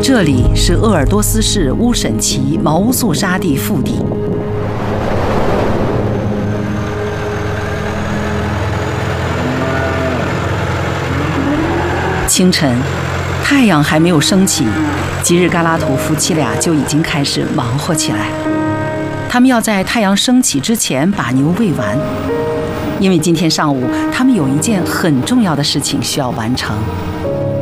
这里是鄂尔多斯市乌审旗毛乌素沙地腹地。清晨，太阳还没有升起，吉日嘎拉图夫妻俩就已经开始忙活起来。他们要在太阳升起之前把牛喂完，因为今天上午他们有一件很重要的事情需要完成。